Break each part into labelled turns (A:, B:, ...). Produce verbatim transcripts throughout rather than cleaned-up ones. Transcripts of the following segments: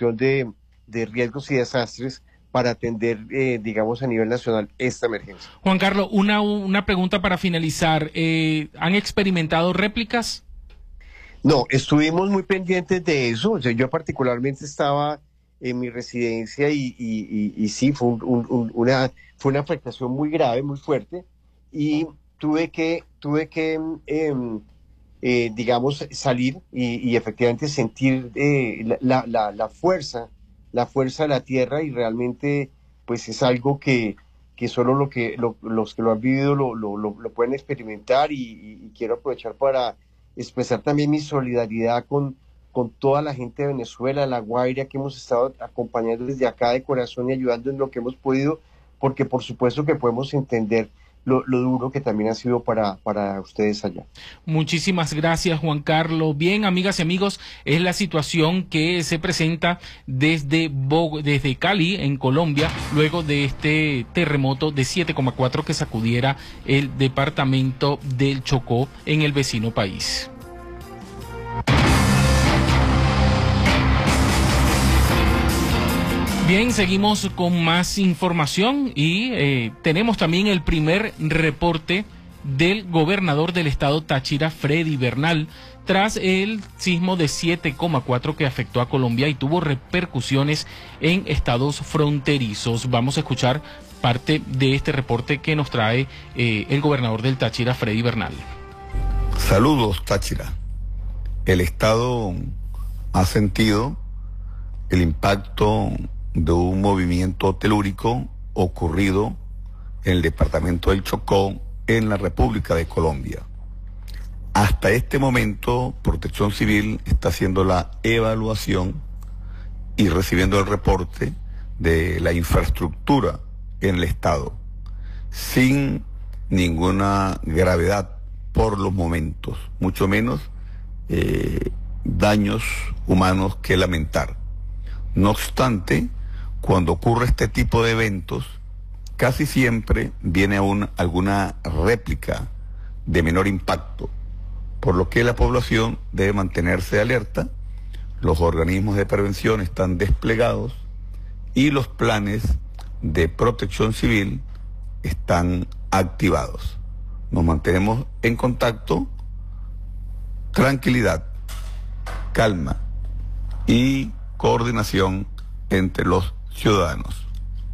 A: gestión de, de riesgos y desastres para atender, eh, digamos, a nivel nacional esta emergencia.
B: Juan Carlos, una, una pregunta para finalizar. Eh, ¿Han experimentado réplicas?
A: No, estuvimos muy pendientes de eso. O sea, yo particularmente estaba en mi residencia y, y, y, y sí, fue, un, un, una, fue una afectación muy grave, muy fuerte, y tuve que, tuve que eh, eh, digamos, salir y, y efectivamente sentir eh, la, la, la fuerza, la fuerza de la tierra, y realmente pues es algo que, que solo lo que, lo, los que lo han vivido lo, lo, lo, lo pueden experimentar, y, y, y quiero aprovechar para expresar también mi solidaridad con, con toda la gente de Venezuela, La Guaira, que hemos estado acompañando desde acá de corazón y ayudando en lo que hemos podido, porque por supuesto que podemos entender Lo, lo duro que también ha sido para, para ustedes allá.
B: Muchísimas gracias, Juan Carlos. Bien, amigas y amigos, es la situación que se presenta desde, Bog desde Cali, en Colombia, luego de este terremoto de siete coma cuatro que sacudiera el departamento del Chocó en el vecino país. Bien, seguimos con más información y eh, tenemos también el primer reporte del gobernador del estado Táchira, Freddy Bernal, tras el sismo de siete coma cuatro que afectó a Colombia y tuvo repercusiones en estados fronterizos. Vamos a escuchar parte de este reporte que nos trae eh, el gobernador del Táchira, Freddy Bernal.
C: Saludos, Táchira. El estado ha sentido el impacto de un movimiento telúrico ocurrido en el departamento del Chocó, en la República de Colombia. Hasta este momento, Protección Civil está haciendo la evaluación y recibiendo el reporte de la infraestructura en el estado, sin ninguna gravedad por los momentos, mucho menos eh, daños humanos que lamentar. No obstante, cuando ocurre este tipo de eventos, casi siempre viene aún alguna réplica de menor impacto, por lo que la población debe mantenerse alerta, los organismos de prevención están desplegados y los planes de protección civil están activados. Nos mantenemos en contacto, tranquilidad, calma y coordinación entre los ciudadanos.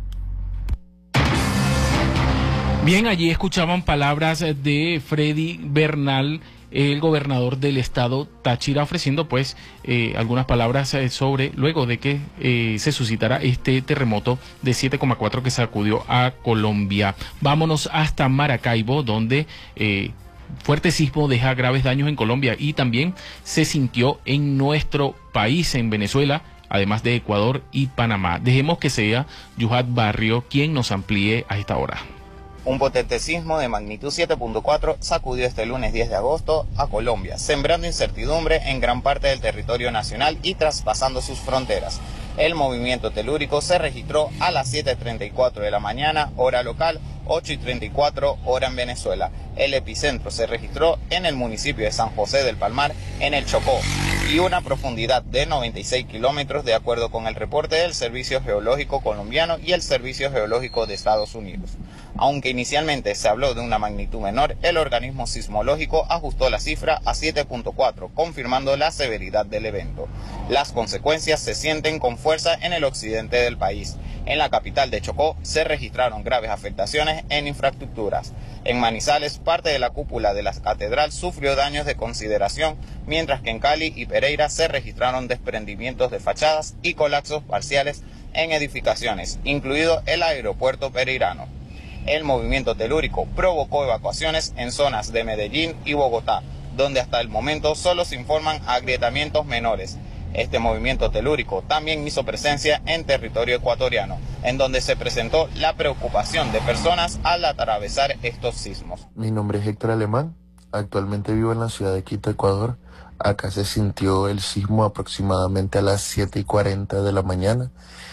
B: Bien, allí escuchaban palabras de Freddy Bernal, el gobernador del estado Táchira, ofreciendo pues eh, algunas palabras eh, sobre luego de que eh, se suscitara este terremoto de siete coma cuatro que sacudió a Colombia. Vámonos hasta Maracaibo, donde eh, fuerte sismo deja graves daños en Colombia y también se sintió en nuestro país, en Venezuela, además de Ecuador y Panamá. Dejemos que sea Yuhat Barrio quien nos amplíe a esta hora.
D: Un potente sismo de magnitud siete punto cuatro sacudió este lunes diez de agosto a Colombia, sembrando incertidumbre en gran parte del territorio nacional y traspasando sus fronteras. El movimiento telúrico se registró a las siete y treinta y cuatro de la mañana, hora local, ocho y treinta y cuatro, hora en Venezuela. El epicentro se registró en el municipio de San José del Palmar, en el Chocó, y una profundidad de noventa y seis kilómetros, de acuerdo con el reporte del Servicio Geológico Colombiano y el Servicio Geológico de Estados Unidos. Aunque inicialmente se habló de una magnitud menor, el organismo sismológico ajustó la cifra a siete punto cuatro, confirmando la severidad del evento. Las consecuencias se sienten con fuerza en el occidente del país. En la capital de Chocó se registraron graves afectaciones en infraestructuras. En Manizales, parte de la cúpula de la catedral sufrió daños de consideración, mientras que en Cali y Pereira se registraron desprendimientos de fachadas y colapsos parciales en edificaciones, incluido el aeropuerto pereirano. El movimiento telúrico provocó evacuaciones en zonas de Medellín y Bogotá, donde hasta el momento solo se informan agrietamientos menores. Este movimiento telúrico también hizo presencia en territorio ecuatoriano, en donde se presentó la preocupación de personas al atravesar estos sismos.
E: Mi nombre es Héctor Alemán, actualmente vivo en la ciudad de Quito, Ecuador. Acá se sintió el sismo aproximadamente a las siete y cuarenta de la mañana.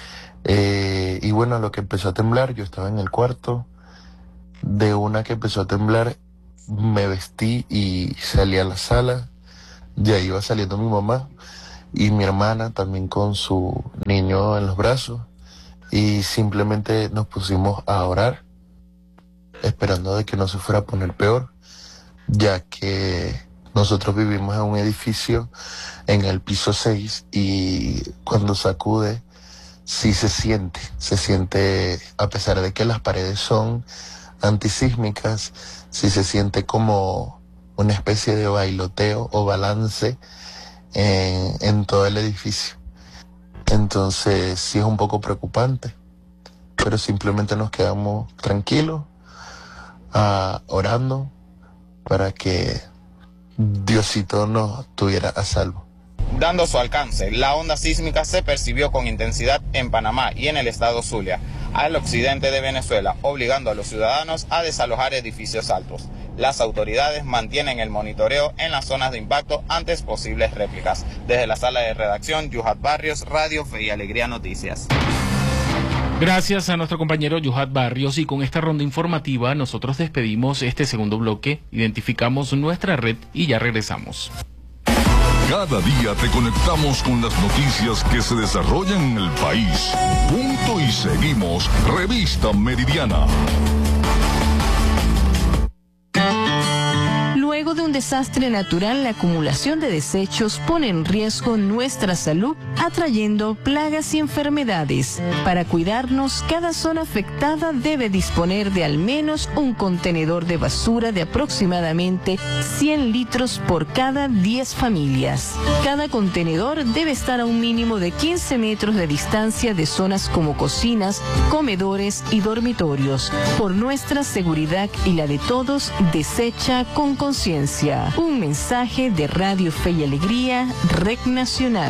E: Eh, y bueno, lo que empezó a temblar, yo estaba en el cuarto. De una que empezó a temblar, me vestí y salí a la sala. De ahí iba saliendo mi mamá. y mi hermana también con su niño en los brazos, y simplemente nos pusimos a orar, esperando de que no se fuera a poner peor, ya que nosotros vivimos en un edificio en el piso seis y cuando sacude sí se siente, se siente, a pesar de que las paredes son antisísmicas, sí se siente como una especie de bailoteo o balance en, en todo el edificio. Entonces sí es un poco preocupante, pero simplemente nos quedamos tranquilos, uh, orando para que Diosito nos tuviera a salvo.
D: Dando su alcance, la onda sísmica se percibió con intensidad en Panamá y en el estado Zulia, al occidente de Venezuela, obligando a los ciudadanos a desalojar edificios altos. Las autoridades mantienen el monitoreo en las zonas de impacto ante posibles réplicas. Desde la sala de redacción, Yuhat Barrios, Radio Fe y Alegría Noticias.
B: Gracias a nuestro compañero Yuhat Barrios, y con esta ronda informativa nosotros despedimos este segundo bloque, identificamos nuestra red y ya regresamos.
F: Cada día te conectamos con las noticias que se desarrollan en el país. Punto y seguimos. Revista Meridiana.
G: Luego de un desastre natural, la acumulación de desechos pone en riesgo nuestra salud, atrayendo plagas y enfermedades. Para cuidarnos, cada zona afectada debe disponer de al menos un contenedor de basura de aproximadamente cien litros por cada diez familias. Cada contenedor debe estar a un mínimo de quince metros de distancia de zonas como cocinas, comedores y dormitorios. Por nuestra seguridad y la de todos, desecha con conciencia. Un mensaje de Radio Fe y Alegría, Red Nacional.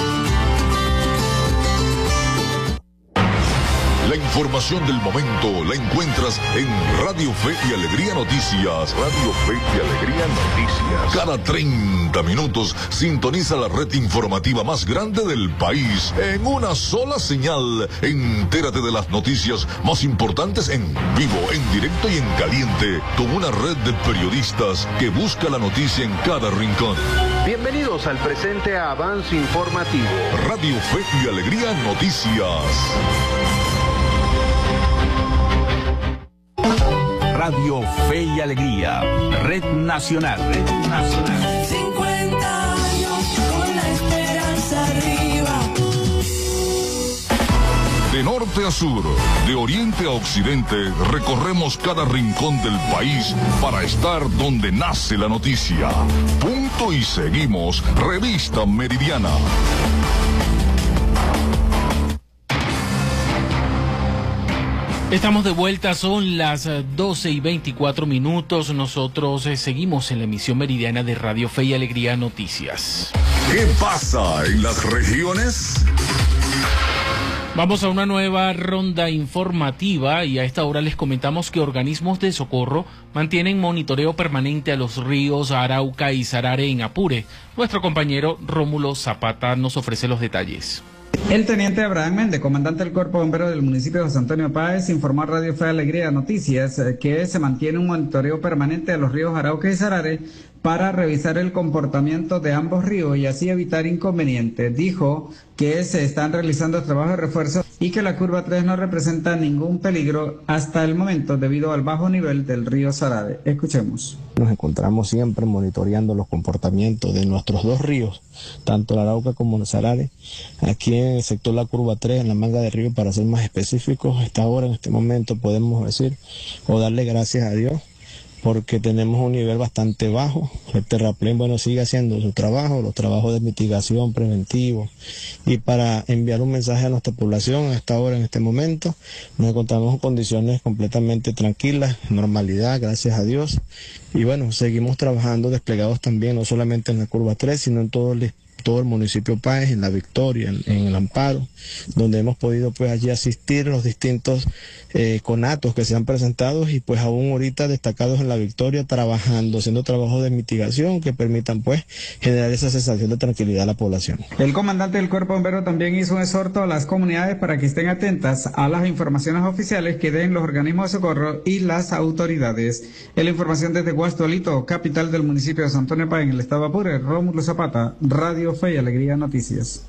F: La información del momento la encuentras en Radio Fe y Alegría Noticias. Radio Fe y Alegría Noticias. Cada treinta minutos sintoniza la red informativa más grande del país en una sola señal. Entérate de las noticias más importantes en vivo, en directo y en caliente, con una red de periodistas que busca la noticia en cada rincón.
H: Bienvenidos al presente avance informativo.
F: Radio Fe y Alegría Noticias.
I: Radio Fe y Alegría, Red Nacional. Red Nacional.
J: cincuenta años con la esperanza arriba.
F: De norte a sur, de oriente a occidente, recorremos cada rincón del país para estar donde nace la noticia. Punto y seguimos. Revista Meridiana.
B: Estamos de vuelta, son las doce y veinticuatro minutos. Nosotros eh, seguimos en la emisión meridiana de Radio Fe y Alegría Noticias.
F: ¿Qué pasa en las regiones?
B: Vamos a una nueva ronda informativa y a esta hora les comentamos que organismos de socorro mantienen monitoreo permanente a los ríos Arauca y Sarare en Apure. Nuestro compañero Rómulo Zapata nos ofrece los detalles.
K: El teniente Abraham Méndez, comandante del Cuerpo Bombero del municipio de José Antonio Páez, informó a Radio Fe y Alegría Noticias que se mantiene un monitoreo permanente de los ríos Arauca y Sarare para revisar el comportamiento de ambos ríos y así evitar inconvenientes. Dijo que se están realizando trabajos de refuerzo y que la curva tres no representa ningún peligro hasta el momento debido al bajo nivel del río Sarare. Escuchemos.
L: Nos encontramos siempre monitoreando los comportamientos de nuestros dos ríos, tanto el Arauca como el Sarare, aquí en el sector la curva tres, en la manga del río, para ser más específicos. A esta hora, en este momento, podemos decir o darle gracias a Dios porque tenemos un nivel bastante bajo. El terraplén, bueno, sigue haciendo su trabajo, los trabajos de mitigación preventivo, y para enviar un mensaje a nuestra población a esta hora, en este momento, nos encontramos en condiciones completamente tranquilas, normalidad, gracias a Dios, y bueno, seguimos trabajando desplegados también, no solamente en la curva tres, sino en todo el todo el municipio Páez, en La Victoria, en, en el Amparo, donde hemos podido pues allí asistir a los distintos eh, conatos que se han presentado y pues aún ahorita destacados en La Victoria, trabajando, haciendo trabajos de mitigación que permitan pues generar esa sensación de tranquilidad a la población.
K: El comandante del Cuerpo Bombero también hizo un exhorto a las comunidades para que estén atentas a las informaciones oficiales que den los organismos de socorro y las autoridades. En la información desde Guastualito, capital del municipio de San Antonio Páez, en el estado de Apure, Rómulo Zapata, Radio Radio Fe y Alegría Noticias.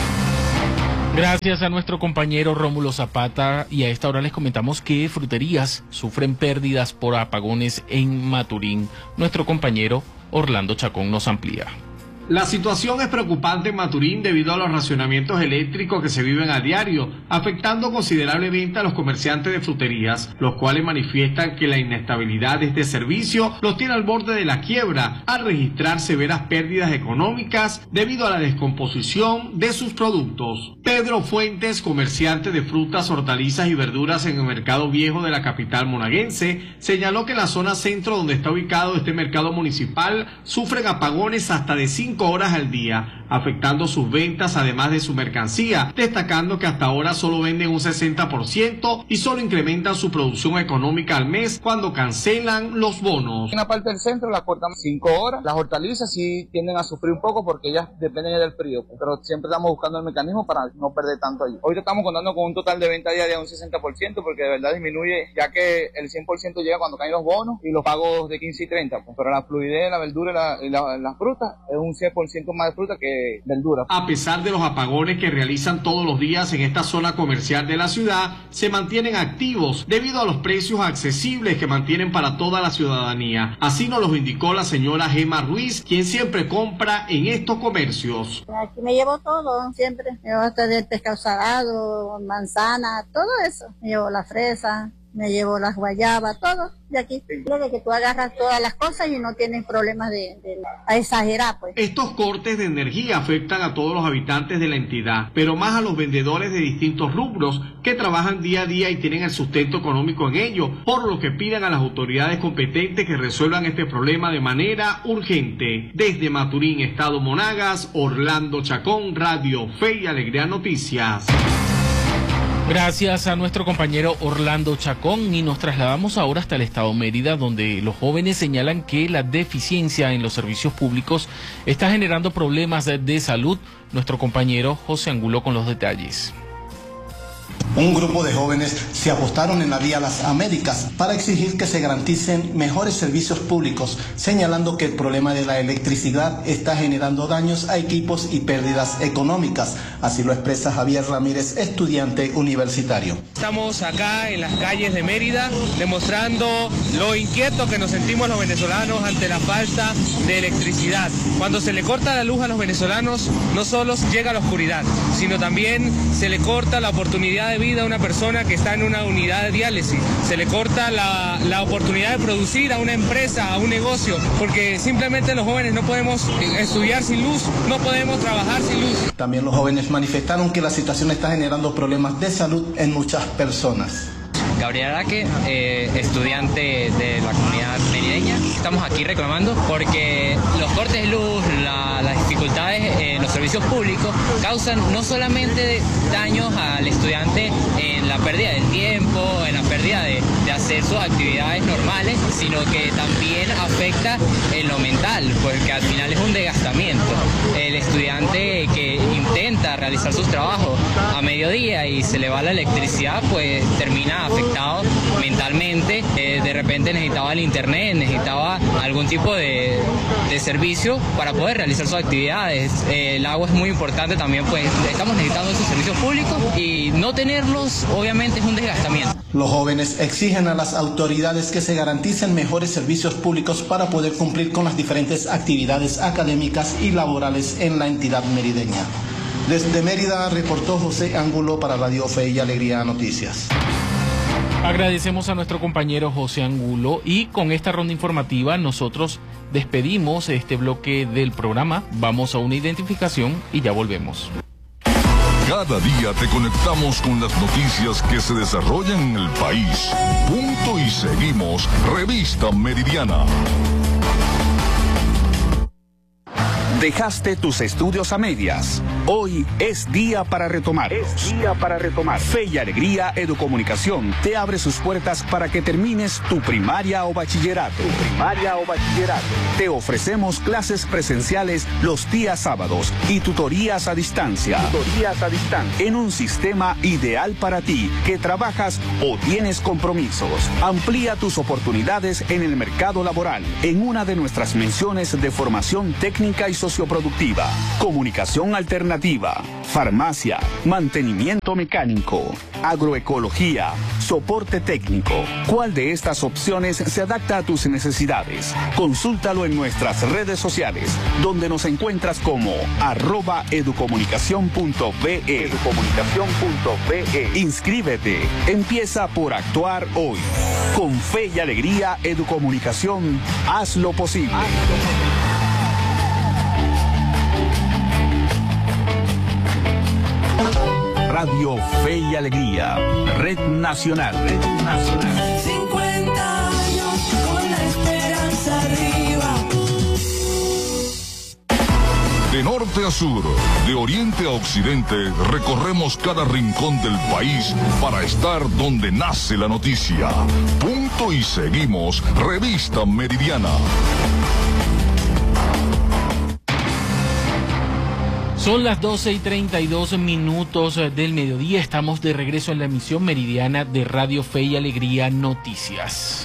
B: Gracias a nuestro compañero Rómulo Zapata, y a esta hora les comentamos que fruterías sufren pérdidas por apagones en Maturín. Nuestro compañero Orlando Chacón nos amplía.
M: La situación es preocupante en Maturín debido a los racionamientos eléctricos que se viven a diario, afectando considerablemente a los comerciantes de fruterías, los cuales manifiestan que la inestabilidad de este servicio los tiene al borde de la quiebra, al registrar severas pérdidas económicas debido a la descomposición de sus productos. Pedro Fuentes, comerciante de frutas, hortalizas y verduras en el mercado viejo de la capital monaguense, señaló que en la zona centro donde está ubicado este mercado municipal sufren apagones hasta de cinco horas al día, afectando sus ventas además de su mercancía, destacando que hasta ahora solo venden un sesenta por ciento y solo incrementan su producción económica al mes cuando cancelan los bonos.
N: En la parte del centro las cortamos cinco horas, las hortalizas sí tienden a sufrir un poco porque ellas dependen del frío, pero siempre estamos buscando el mecanismo para no perder tanto ahí. Hoy estamos contando con un total de venta diaria de un sesenta por ciento porque de verdad disminuye, ya que el cien por ciento llega cuando caen los bonos y los pagos de quince y treinta, pues, pero la fluidez, la verdura y la, y la, la fruta es un cien por ciento más de fruta que verdura.
M: A pesar de los apagones que realizan todos los días en esta zona comercial de la ciudad, se mantienen activos debido a los precios accesibles que mantienen para toda la ciudadanía. Así nos lo indicó la señora Gema Ruiz, quien siempre compra en estos comercios.
O: Aquí me llevo todo, siempre. Me llevo hasta del pescado salado, manzana, todo eso. Me llevo la fresa, me llevo las guayabas, todo de aquí. De que tú agarras todas las cosas y no tienes problemas de, de a exagerar, pues.
M: Estos cortes de energía afectan a todos los habitantes de la entidad, pero más a los vendedores de distintos rubros que trabajan día a día y tienen el sustento económico en ello, por lo que piden a las autoridades competentes que resuelvan este problema de manera urgente. Desde Maturín, Estado Monagas, Orlando Chacón, Radio Fe y Alegría Noticias.
B: Gracias a nuestro compañero Orlando Chacón, y nos trasladamos ahora hasta el estado Mérida, donde los jóvenes señalan que la deficiencia en los servicios públicos está generando problemas de salud. Nuestro compañero José Angulo con los detalles.
P: Un grupo de jóvenes se apostaron en la vía Las Américas para exigir que se garanticen mejores servicios públicos, señalando que el problema de la electricidad está generando daños a equipos y pérdidas económicas. Así lo expresa Javier Ramírez, estudiante universitario.
Q: Estamos acá en las calles de Mérida demostrando lo inquietos que nos sentimos los venezolanos ante la falta de electricidad. Cuando se le corta la luz a los venezolanos, no solo llega la oscuridad, sino también se le corta la oportunidad de vida a una persona que está en una unidad de diálisis, se le corta la, la oportunidad de producir a una empresa, a un negocio, porque simplemente los jóvenes no podemos estudiar sin luz, no podemos trabajar sin luz.
P: También los jóvenes manifestaron que la situación está generando problemas de salud en muchas personas.
R: Gabriel Araque, eh, estudiante de la comunidad merideña. Estamos aquí reclamando porque los cortes de luz, la, las dificultades en los servicios públicos causan no solamente daños al estudiante en la pérdida del tiempo, en la pérdida de, de hacer sus actividades normales, sino que también afecta en lo mental, porque al final es un desgastamiento. El estudiante que intenta realizar sus trabajos a mediodía y se le va la electricidad, pues termina afectado mentalmente, eh, de repente necesitaba el internet, necesitaba algún tipo de, de servicio para poder realizar sus actividades. Eh, el agua es muy importante también, pues estamos necesitando esos servicios públicos y no tenerlos obviamente es un desgastamiento.
P: Los jóvenes exigen a las autoridades que se garanticen mejores servicios públicos para poder cumplir con las diferentes actividades académicas y laborales en la entidad merideña. Desde Mérida reportó José Angulo para Radio Fe y Alegría Noticias.
B: Agradecemos a nuestro compañero José Angulo, y con esta ronda informativa nosotros despedimos este bloque del programa. Vamos a una identificación y ya volvemos.
F: Cada día te conectamos con las noticias que se desarrollan en el país. Punto y seguimos. Revista Meridiana.
I: Dejaste tus estudios a medias. Hoy es día para retomar. Es día para retomar. Fe y Alegría Educomunicación te abre sus puertas para que termines tu primaria o bachillerato. Tu primaria o bachillerato. Te ofrecemos clases presenciales los días sábados y tutorías a distancia. Tutorías a distancia. En un sistema ideal para ti que trabajas o tienes compromisos. Amplía tus oportunidades en el mercado laboral en una de nuestras menciones de formación técnica y social. socioproductiva, comunicación alternativa, farmacia, mantenimiento mecánico, agroecología, soporte técnico. ¿Cuál de estas opciones se adapta a tus necesidades? Consúltalo en nuestras redes sociales, donde nos encuentras como arroba educomunicación punto be. Educomunicación punto be. Inscríbete. Empieza por actuar hoy. Con fe y alegría, Educomunicación, haz lo posible. Radio Fe y Alegría, Red Nacional. Red Nacional.
J: cincuenta años con la esperanza arriba.
F: De norte a sur, de oriente a occidente, recorremos cada rincón del país para estar donde nace la noticia. Punto y seguimos, Revista Meridiana.
B: Son las doce y treinta y dos minutos del mediodía. Estamos de regreso en la emisión meridiana de Radio Fe y Alegría Noticias.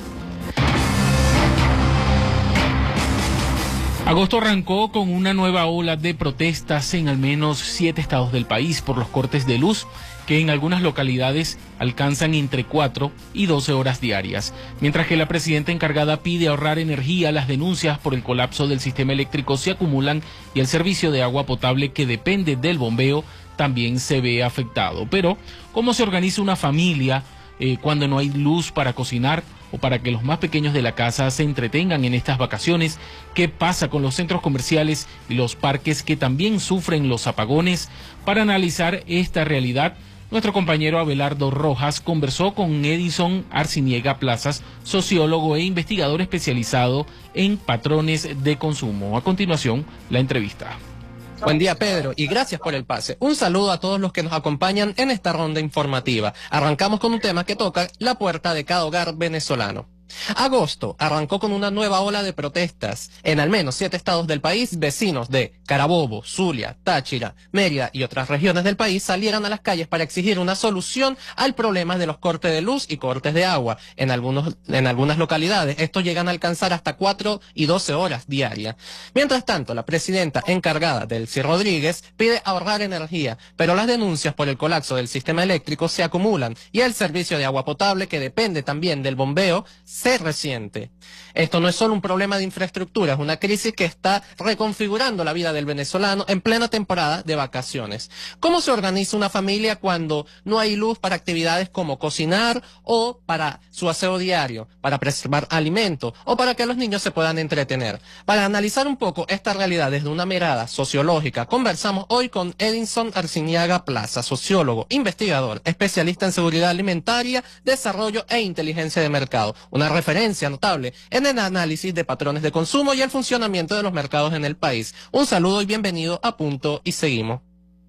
B: Agosto arrancó con una nueva ola de protestas en al menos siete estados del país por los cortes de luz, que en algunas localidades alcanzan entre cuatro y doce horas diarias. Mientras que la presidenta encargada pide ahorrar energía, las denuncias por el colapso del sistema eléctrico se acumulan y el servicio de agua potable, que depende del bombeo, también se ve afectado. Pero, ¿cómo se organiza una familia eh, cuando no hay luz para cocinar o para que los más pequeños de la casa se entretengan en estas vacaciones? ¿Qué pasa con los centros comerciales y los parques, que también sufren los apagones? Para analizar esta realidad, nuestro compañero Abelardo Rojas conversó con Edison Arciniega Plazas, sociólogo e investigador especializado en patrones de consumo. A continuación, la entrevista.
S: Buen día, Pedro, y gracias por el pase. Un saludo a todos los que nos acompañan en esta ronda informativa. Arrancamos con un tema que toca la puerta de cada hogar venezolano. Agosto arrancó con una nueva ola de protestas en al menos siete estados del país. Vecinos de Carabobo, Zulia, Táchira, Mérida y otras regiones del país salieron a las calles para exigir una solución al problema de los cortes de luz y cortes de agua. En algunos, en algunas localidades estos llegan a alcanzar hasta cuatro y doce horas diarias. Mientras tanto, la presidenta encargada, Delcy Rodríguez, pide ahorrar energía, pero las denuncias por el colapso del sistema eléctrico se acumulan y el servicio de agua potable, que depende también del bombeo, se resiente. Esto no es solo un problema de infraestructura, es una crisis que está reconfigurando la vida del venezolano en plena temporada de vacaciones. ¿Cómo se organiza una familia cuando no hay luz para actividades como cocinar o para su aseo diario, para preservar alimentos o para que los niños se puedan entretener? Para analizar un poco esta realidad desde una mirada sociológica, conversamos hoy con Edison Arciniega Plaza, sociólogo, investigador, especialista en seguridad alimentaria, desarrollo e inteligencia de mercado, una referencia notable en el análisis de patrones de consumo y el funcionamiento de los mercados en el país. Un saludo y bienvenido a Punto y Seguimos.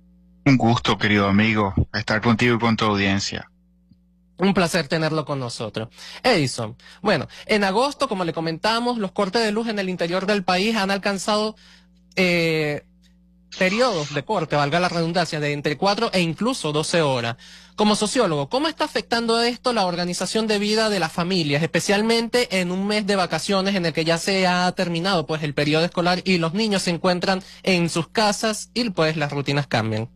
T: Un gusto, querido amigo, estar contigo y con tu audiencia.
S: Un placer tenerlo con nosotros. Edison, bueno, en agosto, como le comentamos, los cortes de luz en el interior del país han alcanzado eh, periodos de corte, valga la redundancia, de entre cuatro e incluso doce horas. Como sociólogo, ¿cómo está afectando esto la organización de vida de las familias, especialmente en un mes de vacaciones en el que ya se ha terminado pues el periodo escolar y los niños se encuentran en sus casas y pues las rutinas cambian?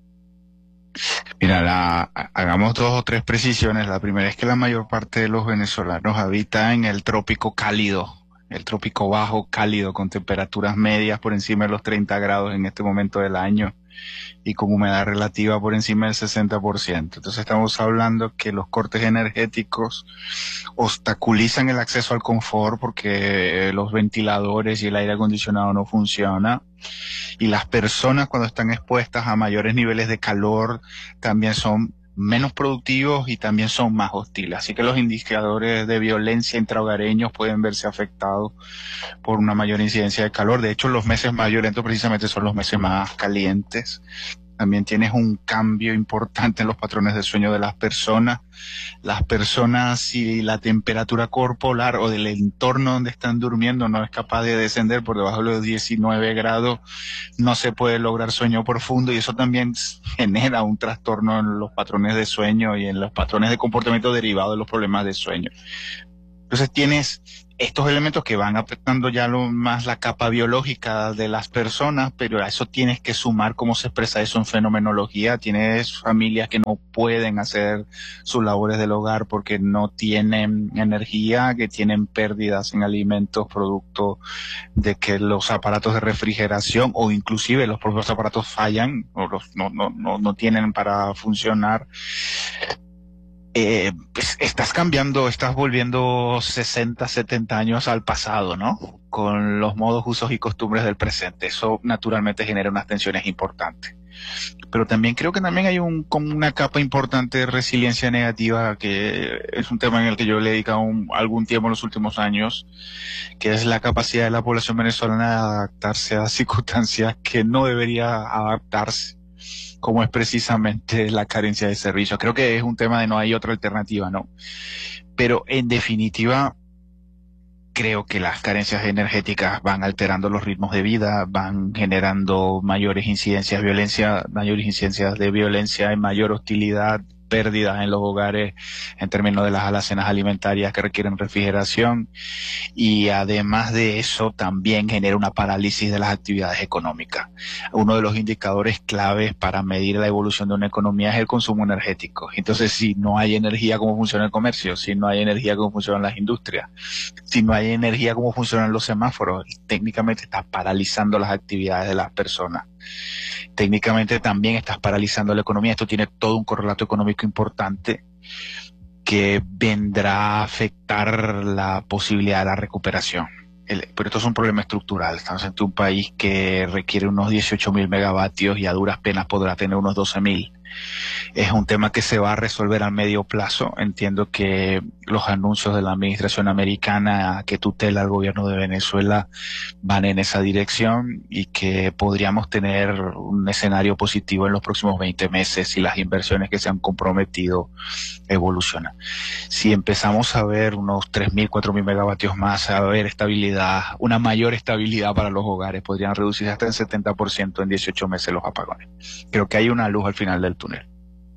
T: Mira, la, hagamos dos o tres precisiones. La primera es que la mayor parte de los venezolanos habita en el trópico cálido, el trópico bajo cálido, con temperaturas medias por encima de los treinta grados en este momento del año y con humedad relativa por encima del sesenta por ciento. Entonces estamos hablando que los cortes energéticos obstaculizan el acceso al confort porque los ventiladores y el aire acondicionado no funcionan, y las personas, cuando están expuestas a mayores niveles de calor, también son menos productivos y también son más hostiles. Así que los indicadores de violencia intrahogareños pueden verse afectados por una mayor incidencia de calor. De hecho, los meses más violentos precisamente son los meses más calientes. También tienes un cambio importante en los patrones de sueño de las personas. Las personas, si la temperatura corporal o del entorno donde están durmiendo no es capaz de descender por debajo de los diecinueve grados, no se puede lograr sueño profundo, y eso también genera un trastorno en los patrones de sueño y en los patrones de comportamiento derivado de los problemas de sueño. Entonces tienes estos elementos que van afectando ya lo más la capa biológica de las personas, pero a eso tienes que sumar cómo se expresa eso en fenomenología. Tienes familias que no pueden hacer sus labores del hogar porque no tienen energía, que tienen pérdidas en alimentos producto de que los aparatos de refrigeración o inclusive los propios aparatos fallan o los, no, no, no, no tienen para funcionar. Eh, pues estás cambiando, estás volviendo sesenta, setenta años al pasado, ¿no? Con los modos, usos y costumbres del presente. Eso naturalmente genera unas tensiones importantes. Pero también creo que también hay un, como una capa importante de resiliencia negativa, que es un tema en el que yo le he dedicado un, algún tiempo en los últimos años, que es la capacidad de la población venezolana de adaptarse a circunstancias que no debería adaptarse, como es precisamente la carencia de servicios. Creo que es un tema de no hay otra alternativa, ¿no? Pero en definitiva, creo que las carencias energéticas van alterando los ritmos de vida, van generando mayores incidencias de violencia, mayores incidencias de violencia y mayor hostilidad, pérdidas en los hogares en términos de las alacenas alimentarias que requieren refrigeración, y además de eso también genera una parálisis de las actividades económicas. Uno de los indicadores claves para medir la evolución de una economía es el consumo energético. Entonces, si no hay energía, ¿cómo funciona el comercio? Si no hay energía, ¿cómo funcionan las industrias? Si no hay energía, ¿cómo funcionan los semáforos? Técnicamente estás paralizando las actividades de las personas. Técnicamente también estás paralizando la economía. Esto tiene todo un correlato económico importante que vendrá a afectar la posibilidad de la recuperación. El, pero esto es un problema estructural. Estamos ante un país que requiere unos dieciocho mil megavatios y a duras penas podrá tener unos doce mil. Es un tema que se va a resolver a medio plazo. Entiendo que los anuncios de la administración americana que tutela al gobierno de Venezuela van en esa dirección y que podríamos tener un escenario positivo en los próximos veinte meses si las inversiones que se han comprometido evolucionan. Si empezamos a ver unos tres mil, cuatro mil megavatios más, a ver estabilidad, una mayor estabilidad para los hogares, podrían reducirse hasta el setenta por ciento en dieciocho meses los apagones. Creo que hay una luz al final del túnel.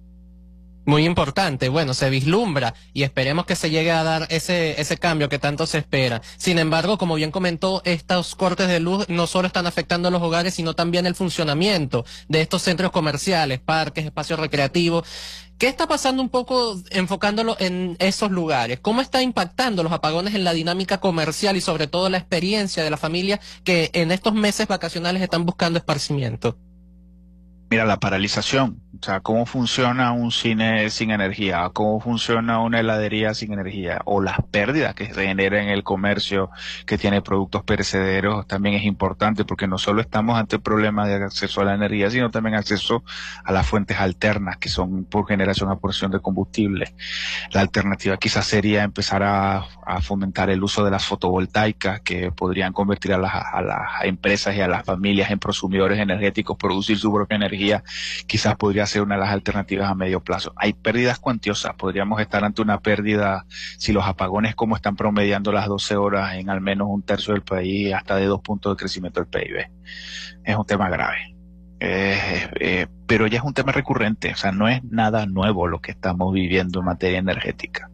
S: Muy importante, bueno, se vislumbra y esperemos que se llegue a dar ese ese cambio que tanto se espera. Sin embargo, como bien comentó, estos cortes de luz no solo están afectando a los hogares, sino también el funcionamiento de estos centros comerciales, parques, espacios recreativos. ¿Qué está pasando un poco enfocándolo en esos lugares? ¿Cómo está impactando los apagones en la dinámica comercial y sobre todo la experiencia de la familia que en estos meses vacacionales están buscando esparcimiento?
T: Mira, la paralización, o sea, cómo funciona un cine sin energía, cómo funciona una heladería sin energía, o las pérdidas que se generan en el comercio que tiene productos perecederos, también es importante, porque no solo estamos ante el problema de acceso a la energía, sino también acceso a las fuentes alternas, que son por generación a porción de combustible. La alternativa quizás sería empezar a, a fomentar el uso de las fotovoltaicas, que podrían convertir a las, a las empresas y a las familias en prosumidores energéticos, producir su propia energía. Quizás podría ser una de las alternativas a medio plazo. Hay pérdidas cuantiosas, podríamos estar ante una pérdida, si los apagones como están promediando las doce horas en al menos un tercio del país, hasta de dos puntos de crecimiento del P I B. Es un tema grave. Eh, eh, pero ya es un tema recurrente, o sea, no es nada nuevo lo que estamos viviendo en materia energética.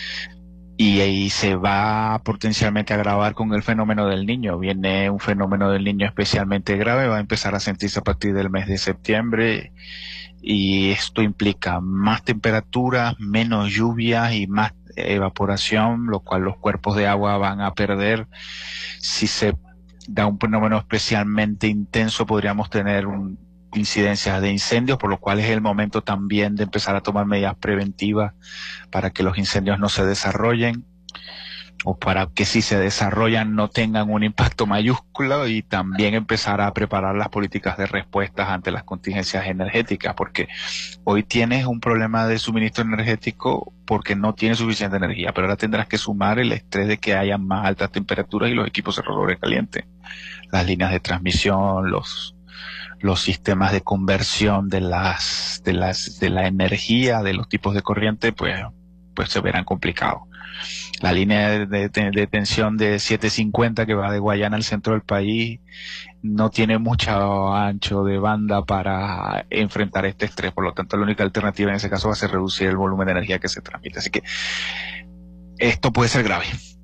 T: Y ahí se va potencialmente a agravar con el fenómeno del niño. Viene un fenómeno del niño especialmente grave, va a empezar a sentirse a partir del mes de septiembre, y esto implica más temperaturas, menos lluvias y más evaporación, lo cual los cuerpos de agua van a perder. Si se da un fenómeno especialmente intenso, podríamos tener un incidencias de incendios, por lo cual es el momento también de empezar a tomar medidas preventivas para que los incendios no se desarrollen, o para que si se desarrollan no tengan un impacto mayúsculo, y también empezar a preparar las políticas de respuestas ante las contingencias energéticas, porque hoy tienes un problema de suministro energético porque no tienes suficiente energía, pero ahora tendrás que sumar el estrés de que haya más altas temperaturas y los equipos se sobrecalienten, las líneas de transmisión, los los sistemas de conversión de las de las de la energía, de los tipos de corriente, pues pues se verán complicados. La línea de, de, de tensión de setecientos cincuenta que va de Guayana al centro del país no tiene mucho ancho de banda para enfrentar este estrés, por lo tanto la única alternativa en ese caso va a ser reducir el volumen de energía que se transmite. Así que esto puede ser grave.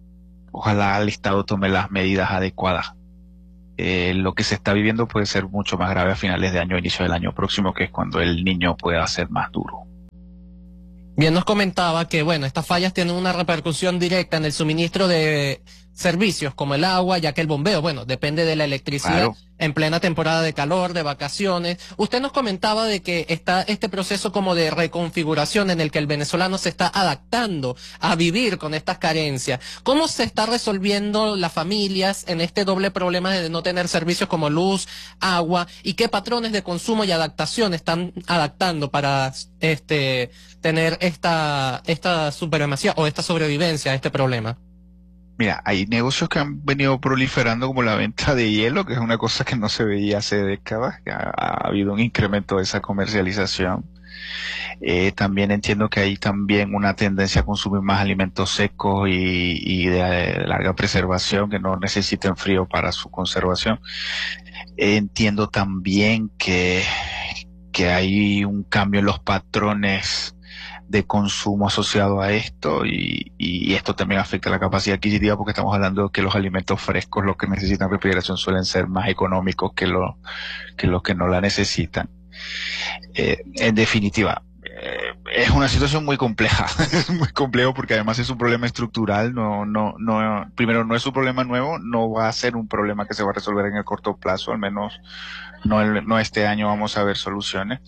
T: ojalá el Estado tome las medidas adecuadas. Eh, lo que se está viviendo puede ser mucho más grave a finales de año, inicio del año próximo, que es cuando el niño pueda ser más duro.
S: Bien, nos comentaba que, bueno, estas fallas tienen una repercusión directa en el suministro de servicios como el agua, ya que el bombeo, bueno, depende de la electricidad. Claro. En plena temporada de calor, de vacaciones. Usted nos comentaba de que está este proceso como de reconfiguración en el que el venezolano se está adaptando a vivir con estas carencias. ¿Cómo se está resolviendo las familias en este doble problema de no tener servicios como luz, agua, y qué patrones de consumo y adaptación están adaptando para este tener esta esta supremacía o esta sobrevivencia a este problema?
T: Mira, hay negocios que han venido proliferando como la venta de hielo, que es una cosa que no se veía hace décadas. Ha, ha habido un incremento de esa comercialización. Eh, también entiendo que hay también una tendencia a consumir más alimentos secos y, y de, de larga preservación, que no necesiten frío para su conservación. Eh, entiendo también que, que hay un cambio en los patrones de consumo asociado a esto y, y esto también afecta la capacidad adquisitiva, porque estamos hablando de que los alimentos frescos, los que necesitan refrigeración, suelen ser más económicos que, lo, que los que no la necesitan. Eh, en definitiva, eh, es una situación muy compleja, es muy complejo porque además es un problema estructural, no, no, no, primero no es un problema nuevo, no va a ser un problema que se va a resolver en el corto plazo, al menos no, el, no este año vamos a ver soluciones.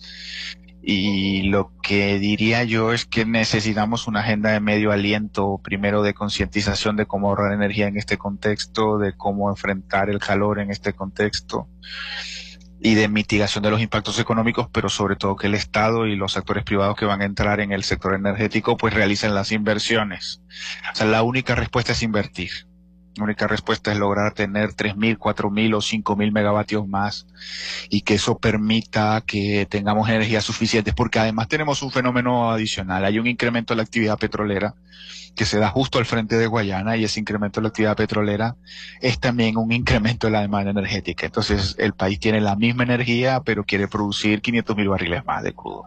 T: Y lo que diría yo es que necesitamos una agenda de medio aliento, primero de concientización de cómo ahorrar energía en este contexto, de cómo enfrentar el calor en este contexto y de mitigación de los impactos económicos, pero sobre todo que el Estado y los actores privados que van a entrar en el sector energético pues realicen las inversiones. O sea, la única respuesta es invertir. La única respuesta es lograr tener tres mil, cuatro mil o cinco mil megavatios más y que eso permita que tengamos energía suficiente, porque además tenemos un fenómeno adicional. Hay un incremento de la actividad petrolera que se da justo al frente de Guayana, y ese incremento de la actividad petrolera es también un incremento de la demanda energética. Entonces el país tiene la misma energía pero quiere producir quinientos mil barriles más de crudo.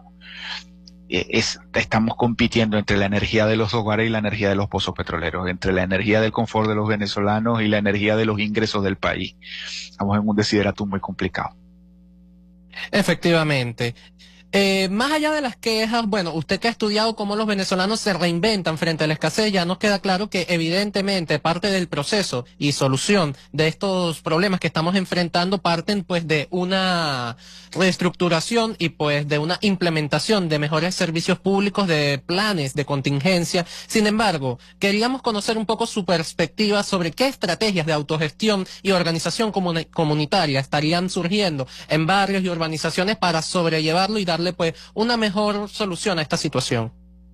T: Es, estamos compitiendo entre la energía de los hogares y la energía de los pozos petroleros, entre la energía del confort de los venezolanos y la energía de los ingresos del país. Estamos en un desideratum muy complicado.
S: Efectivamente. Eh, más allá de las quejas, bueno, usted que ha estudiado cómo los venezolanos se reinventan frente a la escasez, ya nos queda claro que evidentemente parte del proceso y solución de estos problemas que estamos enfrentando parten pues de una reestructuración y pues de una implementación de mejores servicios públicos, de planes de contingencia. Sin embargo, queríamos conocer un poco su perspectiva sobre qué estrategias de autogestión y organización comuni- comunitaria estarían surgiendo en barrios y urbanizaciones para sobrellevarlo y darle pues una mejor solución a esta situación.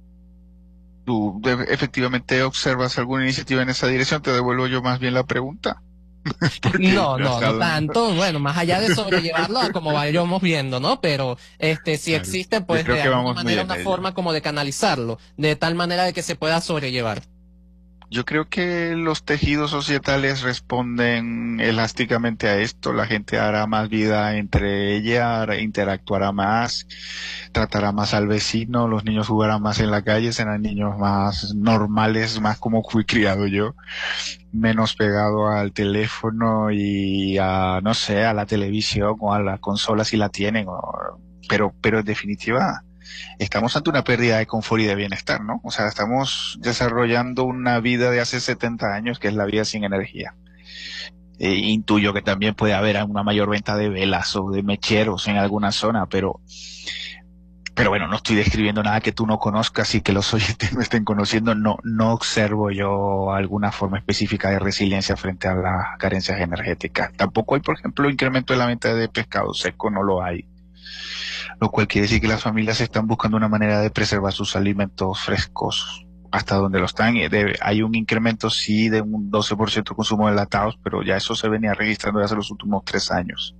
T: ¿Tú de, efectivamente observas alguna iniciativa en esa dirección? Te devuelvo yo más bien la pregunta.
S: no, no, no tanto, bueno, más allá de sobrellevarlo a como vayamos viendo, ¿no? Pero este si claro, existe pues de alguna manera una forma como de canalizarlo, de tal manera de que se pueda sobrellevar.
T: Yo creo que los tejidos societales responden elásticamente a esto. La gente hará más vida entre ella, interactuará más, tratará más al vecino, los niños jugarán más en la calle, serán niños más normales, más como fui criado yo, menos pegado al teléfono y a, no sé, a la televisión o a la consola si la tienen, o, pero, pero en definitiva estamos ante una pérdida de confort y de bienestar, ¿no? O sea, estamos desarrollando una vida de hace setenta años, que es la vida sin energía. Eh, intuyo que también puede haber una mayor venta de velas o de mecheros en alguna zona, pero, pero bueno, no estoy describiendo nada que tú no conozcas y que los oyentes no estén conociendo. No, no observo yo alguna forma específica de resiliencia frente a las carencias energéticas. Tampoco hay, por ejemplo, incremento de la venta de pescado seco, no lo hay. Lo cual quiere decir que las familias están buscando una manera de preservar sus alimentos frescos hasta donde lo están. Debe, hay un incremento, sí, de un doce por ciento de consumo de enlatados, pero ya eso se venía registrando desde hace los últimos tres años.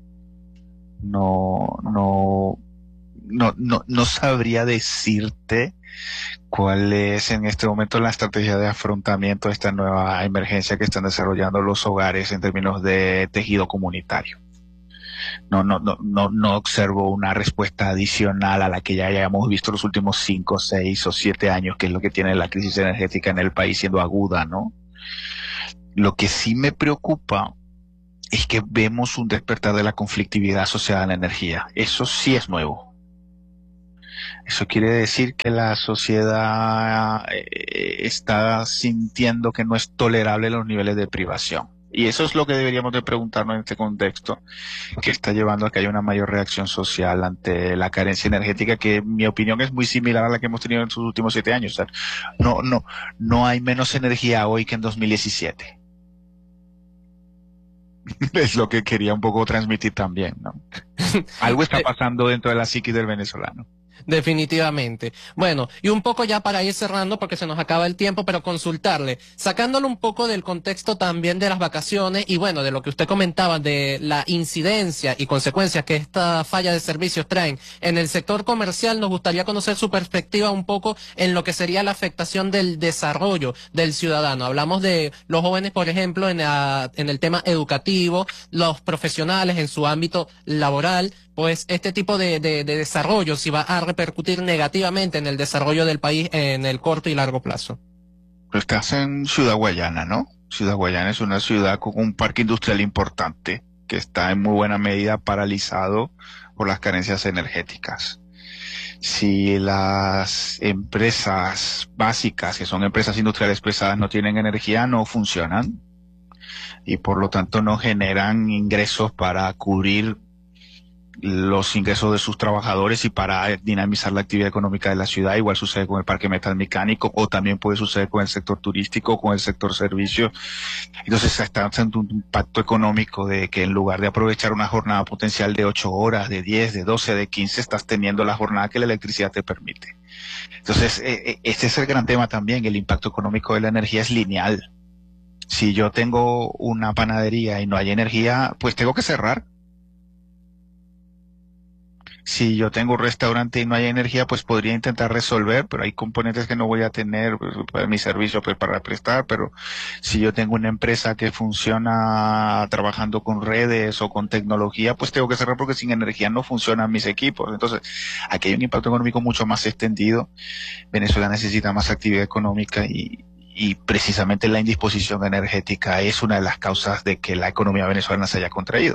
T: No, no, no, no, no sabría decirte cuál es en este momento la estrategia de afrontamiento de esta nueva emergencia que están desarrollando los hogares en términos de tejido comunitario. No, no, no, no, no observo una respuesta adicional a la que ya hayamos visto los últimos cinco, seis o siete años, que es lo que tiene la crisis energética en el país siendo aguda, ¿no? Lo que sí me preocupa es que vemos un despertar de la conflictividad asociada a la energía. Eso sí es nuevo. Eso quiere decir que la sociedad eh, está sintiendo que no es tolerable los niveles de privación. Y eso es lo que deberíamos de preguntarnos en este contexto, que está llevando a que haya una mayor reacción social ante la carencia energética, que en mi opinión es muy similar a la que hemos tenido en sus últimos siete años. O sea, no, no, no hay menos energía hoy que en dos mil diecisiete. Es lo que quería un poco transmitir también, ¿no? Algo está pasando dentro de la psiquis del venezolano.
S: Definitivamente. Bueno, y un poco ya para ir cerrando porque se nos acaba el tiempo, pero consultarle, sacándolo un poco del contexto también de las vacaciones y bueno, de lo que usted comentaba de la incidencia y consecuencias que esta falla de servicios traen en el sector comercial, nos gustaría conocer su perspectiva un poco en lo que sería la afectación del desarrollo del ciudadano. Hablamos de los jóvenes, por ejemplo, en, la, en el tema educativo, los profesionales en su ámbito laboral, pues este tipo de, de, de desarrollo si va a repercutir negativamente en el desarrollo del país en el corto y largo plazo.
T: Estás en Ciudad Guayana, ¿no? Ciudad Guayana es una ciudad con un parque industrial importante que está en muy buena medida paralizado por las carencias energéticas. Si las empresas básicas, que son empresas industriales pesadas, no tienen energía, no funcionan y por lo tanto no generan ingresos para cubrir los ingresos de sus trabajadores y para dinamizar la actividad económica de la ciudad. Igual sucede con el parque metalmecánico o también puede suceder con el sector turístico, con el sector servicios. Entonces está haciendo un impacto económico de que en lugar de aprovechar una jornada potencial de ocho horas, de diez, de doce, de quince, estás teniendo la jornada que la electricidad te permite. Entonces eh, este es el gran tema también. El impacto económico de la energía es lineal. Si yo tengo una panadería y no hay energía, pues tengo que cerrar. Si yo tengo un restaurante y no hay energía, pues podría intentar resolver, pero hay componentes que no voy a tener pues, para mi servicio pues, para prestar. Pero si yo tengo una empresa que funciona trabajando con redes o con tecnología, pues tengo que cerrar porque sin energía no funcionan mis equipos. Entonces, aquí hay un impacto económico mucho más extendido. Venezuela necesita más actividad económica y, y precisamente la indisposición energética es una de las causas de que la economía venezolana se haya contraído.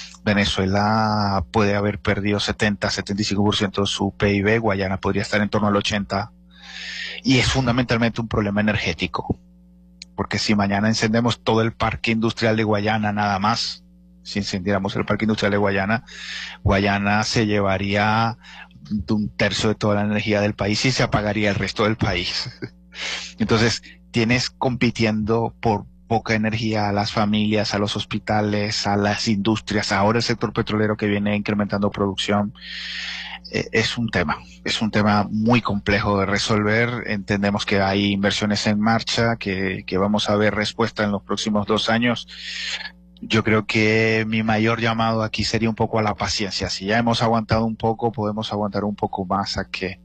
T: Venezuela puede haber perdido setenta, setenta y cinco por ciento de su P I B, Guayana podría estar en torno al ochenta por ciento, y es fundamentalmente un problema energético, porque si mañana encendemos todo el parque industrial de Guayana nada más, si encendiéramos el parque industrial de Guayana, Guayana se llevaría un tercio de toda la energía del país y se apagaría el resto del país. Entonces, tienes compitiendo por poca energía a las familias, a los hospitales, a las industrias, ahora el sector petrolero que viene incrementando producción. Eh, es un tema, es un tema muy complejo de resolver. Entendemos que hay inversiones en marcha, que, que vamos a ver respuesta en los próximos dos años. Yo creo que mi mayor llamado aquí sería un poco a la paciencia. Si ya hemos aguantado un poco, podemos aguantar un poco más a que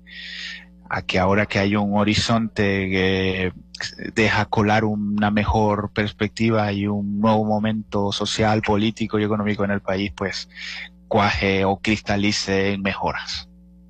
T: a que ahora que hay un horizonte que deja colar una mejor perspectiva y un nuevo momento social, político y económico en el país, pues cuaje o cristalice en mejoras.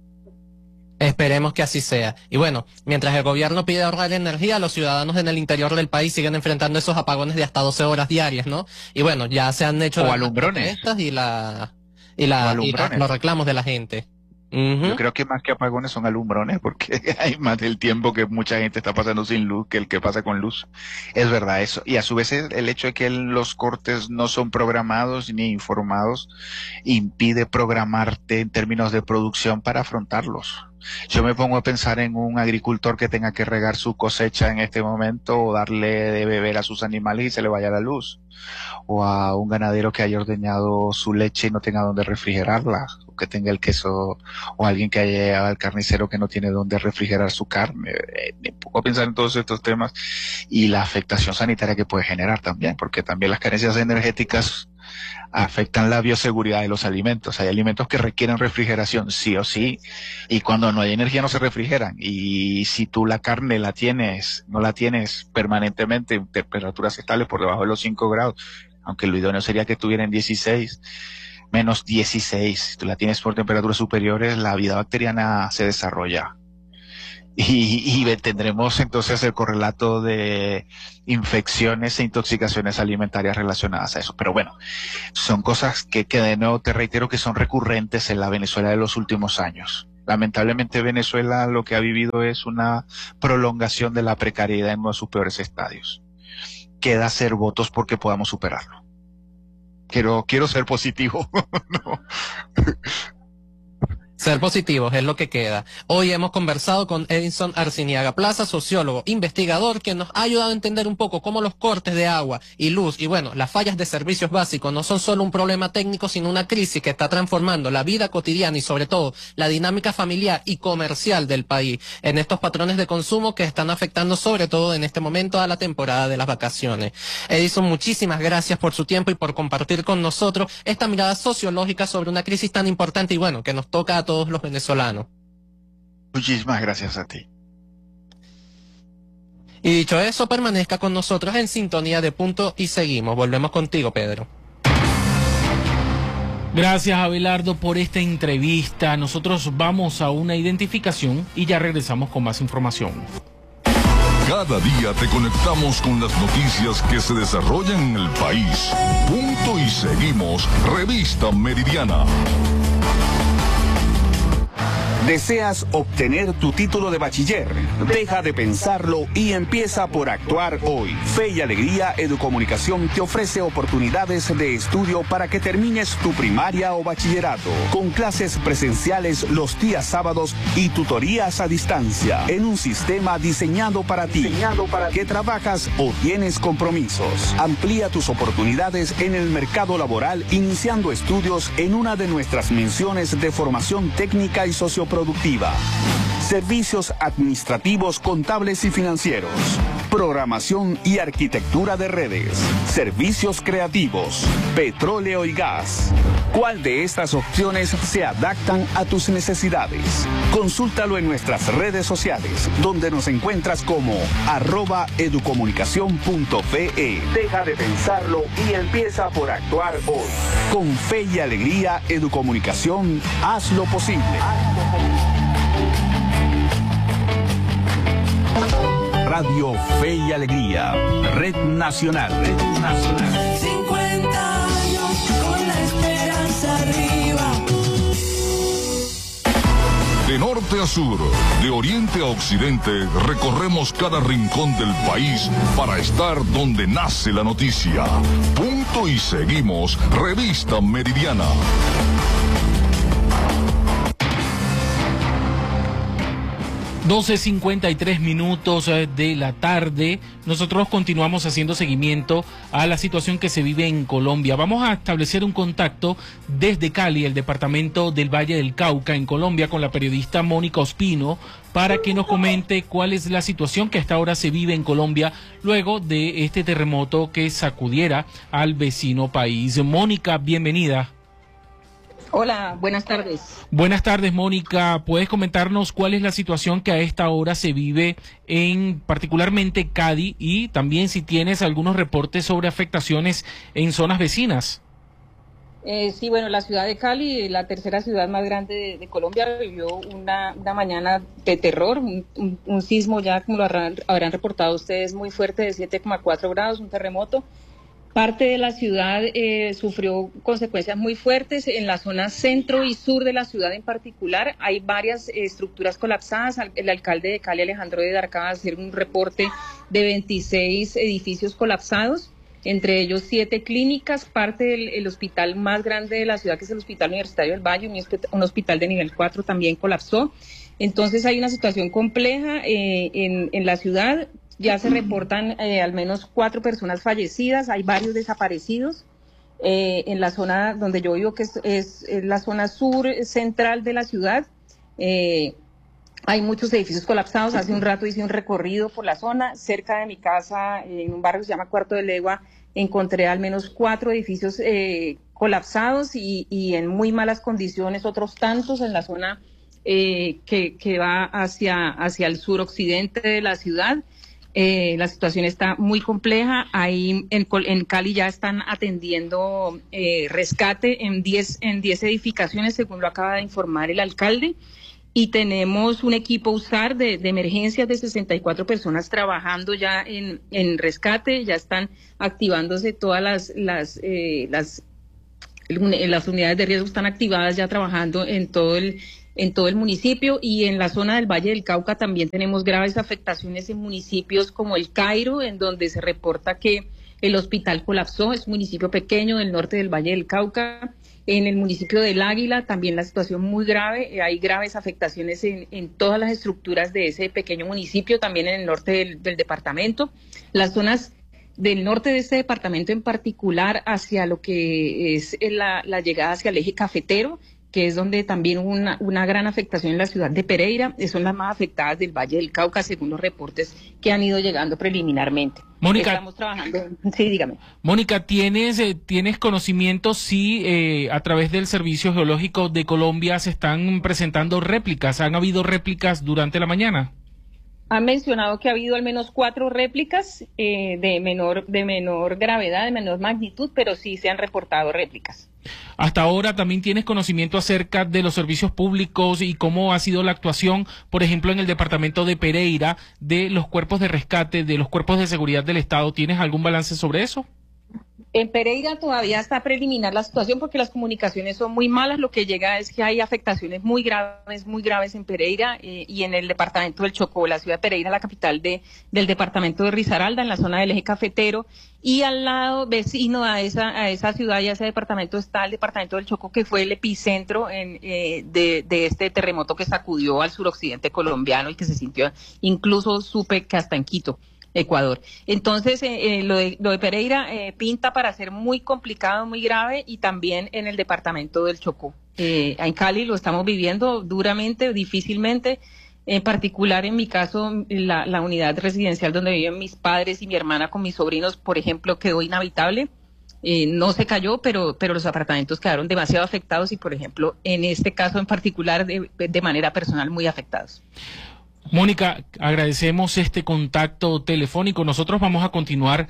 S: Esperemos que así sea. Y bueno, mientras el gobierno pide ahorrar energía, los ciudadanos en el interior del país siguen enfrentando esos apagones de hasta doce horas diarias, ¿no? Y bueno, ya se han hecho
T: o alumbrones
S: y la y la, y la los reclamos de la gente. Uh-huh.
T: Yo creo que más que apagones son alumbrones, porque hay más del tiempo que mucha gente está pasando sin luz que el que pasa con luz. Es verdad eso. Y a su vez el hecho de que los cortes no son programados ni informados impide programarte en términos de producción para afrontarlos. Yo me pongo a pensar en un agricultor que tenga que regar su cosecha en este momento o darle de beber a sus animales y se le vaya la luz. O a un ganadero que haya ordeñado su leche y no tenga donde refrigerarla, o que tenga el queso, o alguien que haya llegado al carnicero que no tiene donde refrigerar su carne. Eh, me pongo a pensar en todos estos temas y la afectación sanitaria que puede generar también, porque también las carencias energéticas afectan la bioseguridad de los alimentos. Hay alimentos que requieren refrigeración sí o sí, y cuando no hay energía no se refrigeran. Y si tú la carne la tienes, no la tienes permanentemente en temperaturas estables por debajo de los cinco grados, aunque lo idóneo sería que estuviera en dieciséis, menos dieciséis, si tú la tienes por temperaturas superiores, la vida bacteriana se desarrolla. y, y tendremos entonces el correlato de infecciones e intoxicaciones alimentarias relacionadas a eso. Pero bueno, son cosas que, que de nuevo te reitero que son recurrentes en la Venezuela de los últimos años. Lamentablemente Venezuela lo que ha vivido es una prolongación de la precariedad en uno de sus peores estadios. Queda hacer votos porque podamos superarlo. Quiero, quiero ser positivo. No.
S: Ser positivos es lo que queda. Hoy hemos conversado con Edison Arciniaga Plaza, sociólogo, investigador, que nos ha ayudado a entender un poco cómo los cortes de agua y luz y bueno, las fallas de servicios básicos no son solo un problema técnico, sino una crisis que está transformando la vida cotidiana y sobre todo la dinámica familiar y comercial del país en estos patrones de consumo que están afectando sobre todo en este momento a la temporada de las vacaciones. Edison, muchísimas gracias por su tiempo y por compartir con nosotros esta mirada sociológica sobre una crisis tan importante y bueno, que nos toca a todos los venezolanos.
T: Muchísimas gracias a ti.
S: Y dicho eso, permanezca con nosotros en sintonía de Punto y Seguimos. Volvemos contigo, Pedro.
B: Gracias, Abelardo, por esta entrevista. Nosotros vamos a una identificación y ya regresamos con más información.
F: Cada día te conectamos con las noticias que se desarrollan en el país. Punto y Seguimos, Revista Meridiana.
I: ¿Deseas obtener tu título de bachiller? Deja de pensarlo y empieza por actuar hoy. Fe y Alegría Educomunicación te ofrece oportunidades de estudio para que termines tu primaria o bachillerato, con clases presenciales los días sábados y tutorías a distancia, en un sistema diseñado para ti, diseñado para que trabajas o tienes compromisos. Amplía tus oportunidades en el mercado laboral iniciando estudios en una de nuestras menciones de formación técnica y socioprofesional productiva, servicios administrativos, contables y financieros, programación y arquitectura de redes, servicios creativos, petróleo y gas. ¿Cuál de estas opciones se adaptan a tus necesidades? Consúltalo en nuestras redes sociales, donde nos encuentras como arroba educomunicación punto fe. Deja de pensarlo y empieza por actuar hoy. Con Fe y Alegría Educomunicación, haz lo posible. Radio Fe y Alegría, Red Nacional, Red Nacional.
J: cincuenta años con la esperanza arriba.
F: De norte a sur, de oriente a occidente, recorremos cada rincón del país para estar donde nace la noticia. Punto y Seguimos, Revista Meridiana.
B: doce cincuenta y tres minutos de la tarde. Nosotros continuamos haciendo seguimiento a la situación que se vive en Colombia. Vamos a establecer un contacto desde Cali, el departamento del Valle del Cauca, en Colombia, con la periodista Mónica Ospino, para que nos comente cuál es la situación que hasta ahora se vive en Colombia luego de este terremoto que sacudiera al vecino país. Mónica, bienvenida.
U: Hola, buenas tardes.
B: Buenas tardes, Mónica. ¿Puedes comentarnos cuál es la situación que a esta hora se vive en particularmente Cali y también si tienes algunos reportes sobre afectaciones en zonas vecinas?
U: Eh, sí, bueno, la ciudad de Cali, la tercera ciudad más grande de, de Colombia, vivió una, una mañana de terror, un, un, un sismo ya, como lo habrán, habrán reportado ustedes, muy fuerte de siete coma cuatro grados, un terremoto. Parte de la ciudad eh, sufrió consecuencias muy fuertes. En la zona centro y sur de la ciudad en particular hay varias eh, estructuras colapsadas. El alcalde de Cali, Alejandro de Darca, va a hacer un reporte de veintiséis edificios colapsados, entre ellos siete clínicas, parte del el hospital más grande de la ciudad, que es el Hospital Universitario del Valle, un, un hospital de nivel cuatro también colapsó. Entonces hay una situación compleja eh, en, en la ciudad. Ya se reportan eh, al menos cuatro personas fallecidas, hay varios desaparecidos. Eh, en la zona donde yo vivo, que es, es, es la zona sur central de la ciudad, eh, hay muchos edificios colapsados. Hace un rato hice un recorrido por la zona. Cerca de mi casa, en un barrio que se llama Cuarto de Legua, encontré al menos cuatro edificios eh, colapsados y, y en muy malas condiciones, otros tantos en la zona eh, que, que va hacia, hacia el suroccidente de la ciudad. Eh, la situación está muy compleja. Ahí en, en Cali ya están atendiendo eh, rescate en diez en diez edificaciones, según lo acaba de informar el alcalde. y tenemos un equipo USAR de, de emergencias de sesenta y cuatro personas trabajando ya en, en rescate. Ya están activándose todas las, las, eh, las, las unidades de riesgo, están activadas ya trabajando en todo el en todo el municipio, y en la zona del Valle del Cauca también tenemos graves afectaciones en municipios como El Cairo, en donde se reporta que el hospital colapsó. Es un municipio pequeño del norte del Valle del Cauca. En el municipio del Águila también la situación muy grave, hay graves afectaciones en, en todas las estructuras de ese pequeño municipio, también en el norte del, del departamento. Las zonas del norte de este departamento en particular, hacia lo que es la, la llegada hacia el eje cafetero, que es donde también hubo una, una gran afectación en la ciudad de Pereira, son las más afectadas del Valle del Cauca, según los reportes que han ido llegando preliminarmente.
B: Mónica,
U: estamos trabajando. Sí, dígame.
B: Mónica, ¿tienes, eh, ¿tienes conocimiento si eh, a través del Servicio Geológico de Colombia se están presentando réplicas? ¿Han habido réplicas durante la mañana?
U: Han mencionado que ha habido al menos cuatro réplicas eh, de menor de menor gravedad, de menor magnitud, pero sí se han reportado réplicas.
B: Hasta ahora también tienes conocimiento acerca de los servicios públicos y cómo ha sido la actuación, por ejemplo, en el departamento de Pereira, de los cuerpos de rescate, de los cuerpos de seguridad del Estado. ¿Tienes algún balance sobre eso?
U: En Pereira todavía está preliminar la situación porque las comunicaciones son muy malas. Lo que llega es que hay afectaciones muy graves, muy graves en Pereira eh, y en el departamento del Chocó, la ciudad de Pereira, la capital de, del departamento de Risaralda, en la zona del eje cafetero, y al lado vecino a esa, a esa ciudad y a ese departamento está el departamento del Chocó, que fue el epicentro en, eh, de, de este terremoto que sacudió al suroccidente colombiano y que se sintió, incluso supe que hasta en Quito, Ecuador. Entonces, eh, eh, lo, de, lo de Pereira eh, pinta para ser muy complicado, muy grave, y también en el departamento del Chocó. Eh, en Cali lo estamos viviendo duramente, difícilmente, en particular en mi caso, la, la unidad residencial donde viven mis padres y mi hermana con mis sobrinos, por ejemplo, quedó inhabitable. Eh, no se cayó, pero, pero los apartamentos quedaron demasiado afectados y, por ejemplo, en este caso en particular, de, de manera personal, muy afectados.
B: Mónica, agradecemos este contacto telefónico. Nosotros vamos a continuar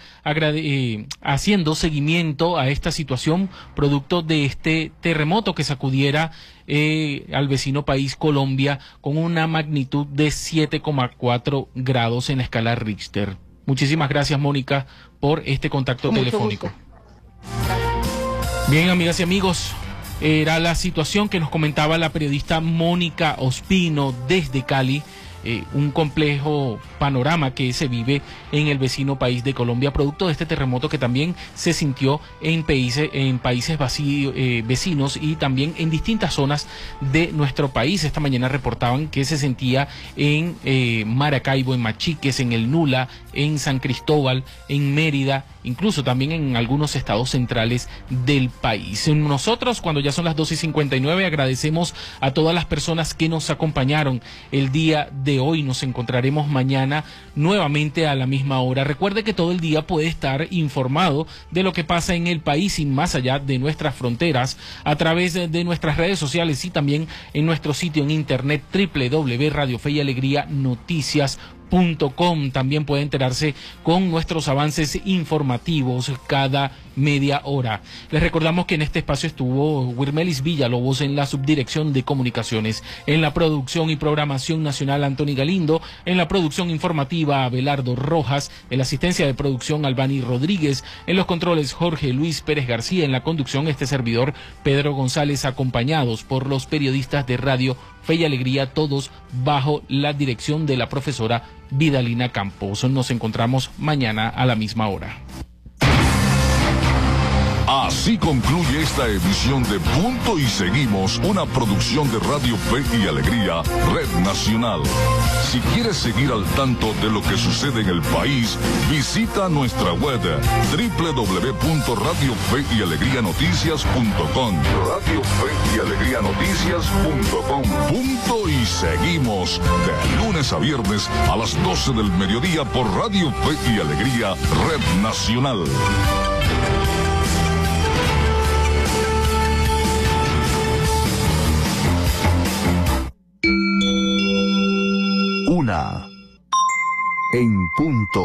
B: eh, haciendo seguimiento a esta situación producto de este terremoto que sacudiera eh, al vecino país Colombia con una magnitud de siete coma cuatro grados en la escala Richter. Muchísimas gracias, Mónica, por este contacto con telefónico. Bien, amigas y amigos, era la situación que nos comentaba la periodista Mónica Ospino desde Cali. Eh, un complejo panorama que se vive en el vecino país de Colombia, producto de este terremoto que también se sintió en países, en países vacío, eh, vecinos y también en distintas zonas de nuestro país. Esta mañana reportaban que se sentía en eh, Maracaibo, en Machiques, en el Nula, en San Cristóbal, en Mérida, incluso también en algunos estados centrales del país. Nosotros, cuando ya son las doce y cincuenta y nueve, agradecemos a todas las personas que nos acompañaron el día de hoy. Nos encontraremos mañana nuevamente a la misma hora. Recuerde que todo el día puede estar informado de lo que pasa en el país y más allá de nuestras fronteras a través de, de nuestras redes sociales y también en nuestro sitio en internet doble u doble u doble u punto radio fe y alegría noticias punto com. También puede enterarse con nuestros avances informativos cada media hora. Les recordamos que en este espacio estuvo Wirmelis Villalobos en la subdirección de comunicaciones, en la producción y programación nacional Anthony Galindo, en la producción informativa Abelardo Rojas, en la asistencia de producción Albani Rodríguez, en los controles Jorge Luis Pérez García, en la conducción este servidor Pedro González, acompañados por los periodistas de Radio Fe y Alegría, todos bajo la dirección de la profesora Vidalina Campos. Nos encontramos mañana a la misma hora.
F: Así concluye esta edición de Punto y Seguimos, una producción de Radio Fe y Alegría, Red Nacional. Si quieres seguir al tanto de lo que sucede en el país, visita nuestra web doble u doble u doble u punto radio fe y alegría noticias punto com. Radio Fe y Alegría Noticias punto com. Punto y Seguimos, de lunes a viernes a las doce del mediodía por Radio Fe y Alegría, Red Nacional.
A: Una en punto.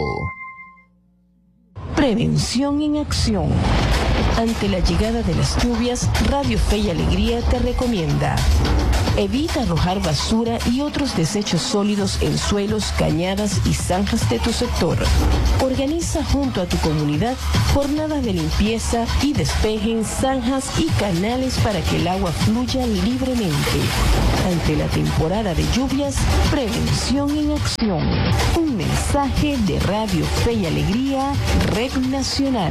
G: Prevención en acción. Ante la llegada de las lluvias, Radio Fe y Alegría te recomienda Evita arrojar basura y otros desechos sólidos en suelos, cañadas y zanjas de tu sector. Organiza junto a tu comunidad jornadas de limpieza y despejen zanjas y canales para que el agua fluya libremente. Ante la temporada de lluvias, prevención en acción. Un mensaje de Radio Fe y Alegría, Red Nacional.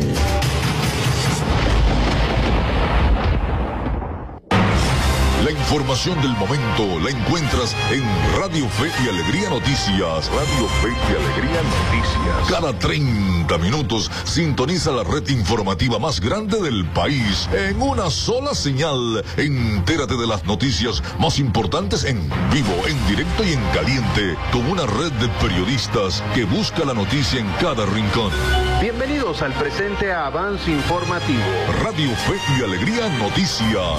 F: La información del momento la encuentras en Radio Fe y Alegría Noticias. Radio Fe y Alegría Noticias. Cada treinta minutos sintoniza la red informativa más grande del país en una sola señal. Entérate de las noticias más importantes en vivo, en directo y en caliente, con una red de periodistas que busca la noticia en cada rincón.
H: Bienvenidos al presente avance informativo.
F: Radio Fe y Alegría Noticias.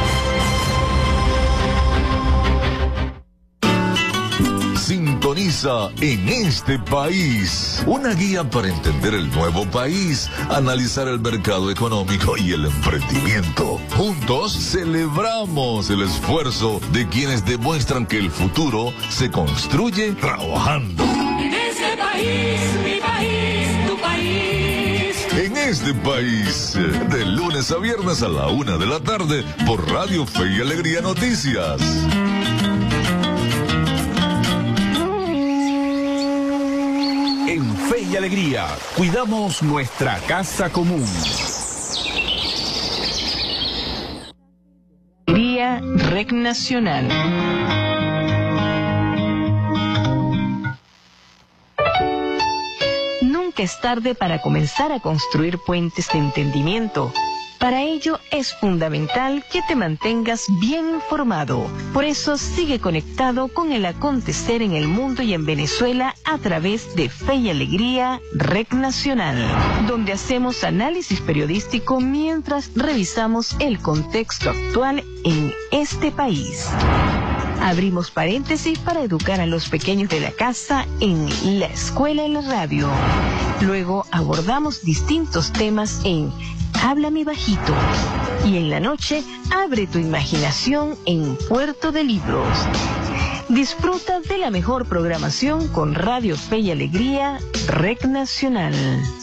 F: Sintoniza En Este País, una guía para entender el nuevo país, analizar el mercado económico y el emprendimiento. Juntos celebramos el esfuerzo de quienes demuestran que el futuro se construye trabajando.
J: En este país, mi país, tu país.
F: En Este País, de lunes a viernes a la una de la tarde por Radio Fe y Alegría Noticias.
I: En Fe y Alegría, cuidamos nuestra casa común.
G: Día Red Nacional. Nunca es tarde para comenzar a construir puentes de entendimiento. Para ello es fundamental que te mantengas bien informado. Por eso sigue conectado con el acontecer en el mundo y en Venezuela a través de Fe y Alegría, Red Nacional, donde hacemos análisis periodístico mientras revisamos el contexto actual en este país. Abrimos paréntesis para educar a los pequeños de la casa en la escuela y la radio. Luego abordamos distintos temas en Háblame Bajito. Y en la noche, abre tu imaginación en Puerto de Libros. Disfruta de la mejor programación con Radio Fe y Alegría, Red Nacional.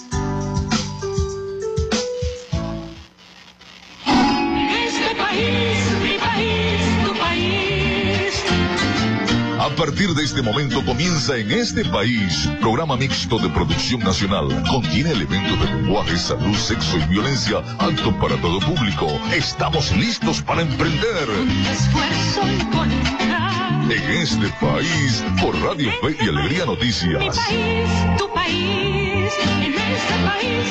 J: Este país, mi país, tu país.
F: A partir de este momento comienza En Este País, programa mixto de producción nacional. Contiene elementos de lenguaje, salud, sexo y violencia, apto para todo público. Estamos listos para emprender.
J: Esfuerzo y voluntad.
F: En Este País, por Radio Fe y Alegría Noticias.
J: Mi país, tu país, en este país.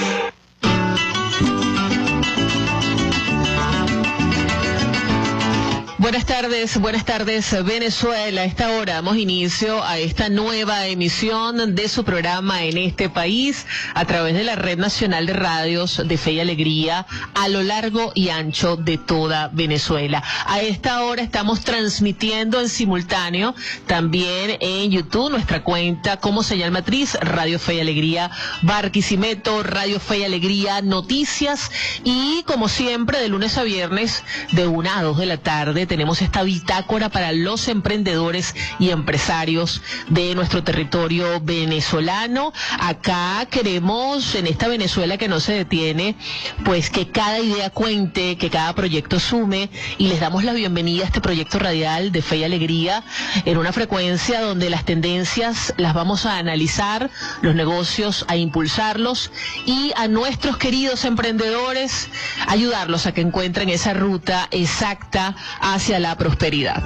C: Buenas tardes, buenas tardes Venezuela. A esta hora damos inicio a esta nueva emisión de su programa En Este País a través de la Red Nacional de Radios de Fe y Alegría a lo largo y ancho de toda Venezuela. A esta hora estamos transmitiendo en simultáneo también en YouTube nuestra cuenta como señal matriz Radio Fe y Alegría Barquisimeto, Radio Fe y Alegría Noticias y como siempre de lunes a viernes de una a dos de la tarde tenemos esta bitácora para los emprendedores y empresarios de nuestro territorio venezolano. Acá queremos, en esta Venezuela que no se detiene, pues que cada idea cuente, que cada proyecto sume, y les damos la bienvenida a este proyecto radial de Fe y Alegría en una frecuencia donde las tendencias las vamos a analizar, los negocios a impulsarlos y a nuestros queridos emprendedores ayudarlos a que encuentren esa ruta exacta hacia la prosperidad.